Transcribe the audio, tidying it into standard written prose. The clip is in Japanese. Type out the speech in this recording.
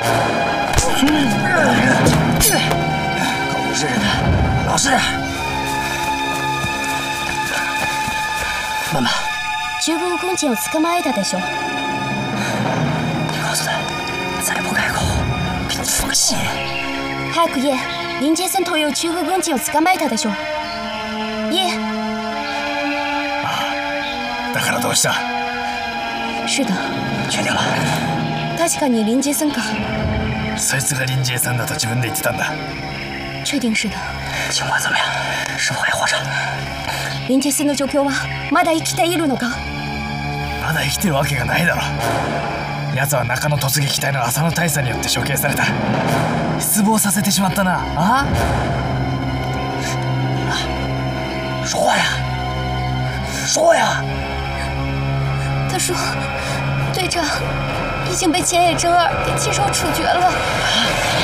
狗日的，老师，慢慢。 中国軍人を捕まえたでしょ。 你告诉他，再不改口，给你放血。 早く言え。林杰森という中国軍人を捕まえたでしょ。言え。 だからどうした？ 是的。 确定了。 確かに林杰森か。 そいつが林杰森だと自分で言ってたんだ。 确定是的。 情况怎么样？是否还活着？ 林杰森の状況はまだ生きているのか？ まだ生きてるわけがないだろ。奴は中野突撃隊の浅野大佐によって処刑された。失望させてしまったな。あ？说话呀！说呀！ 他说，队长已经被千野真二给亲手处决了。